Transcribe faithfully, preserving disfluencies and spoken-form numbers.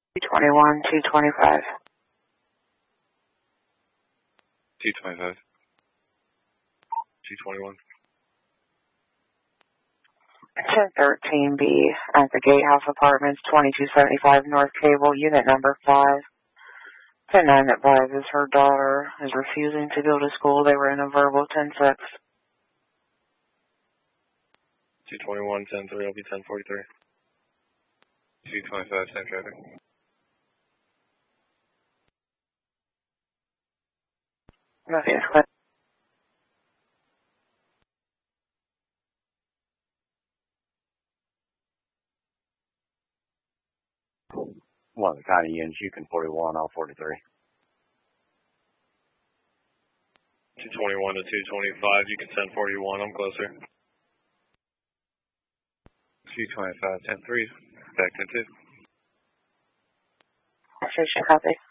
two twenty-one, two twenty-five. two twenty-five. two twenty-one. ten thirteen B at the Gatehouse Apartments, twenty-two seventy-five North Cable, unit number five. ten nine advises her daughter is refusing to go to school. They were in a verbal ten six. two twenty-one, ten three, I'll be ten forty-three. two twenty-five, same traffic. Nothing is clear. One of the kind of units, you can forty-one, I'll forty-three. two twenty-one to two twenty-five, you can ten forty-one, I'm closer. two twenty-five, ten three, back ten two. Station copy.